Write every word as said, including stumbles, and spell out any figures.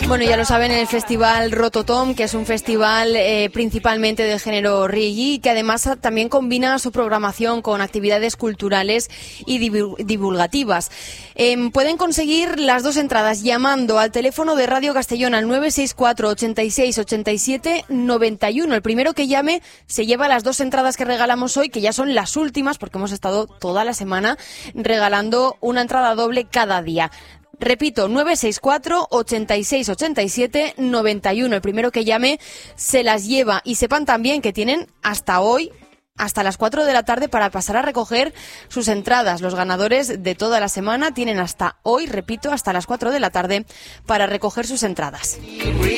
Bueno, ya lo saben, el Festival Rototom, que es un festival eh, principalmente del género reggae, que además también combina su programación con actividades culturales y divulgativas. Eh, pueden conseguir las dos entradas llamando al teléfono de Radio Castellón al nueve seis cuatro, ochenta y seis, ochenta y siete, noventa y uno. El primero que llame se lleva las dos entradas que regalamos hoy, que ya son las últimas, porque hemos estado toda la semana regalando una entrada doble cada día. Repito, nueve seis cuatro, ochenta y seis, ochenta y siete, noventa y uno. El primero que llame se las lleva. Y sepan también que tienen hasta hoy, hasta las cuatro de la tarde, para pasar a recoger sus entradas. Los ganadores de toda la semana tienen hasta hoy, repito, hasta las cuatro de la tarde para recoger sus entradas.